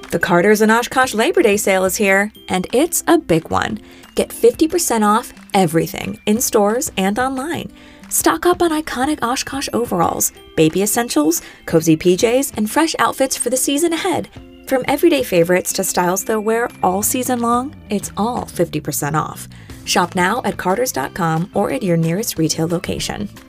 The Carter's and Oshkosh Labor Day sale is here, and it's a big one. Get 50% off everything in stores and online. Stock up on iconic Oshkosh overalls, baby essentials, cozy PJs, and fresh outfits for the season ahead. From everyday favorites to styles they'll wear all season long, it's all 50% off. Shop now at carters.com or at your nearest retail location.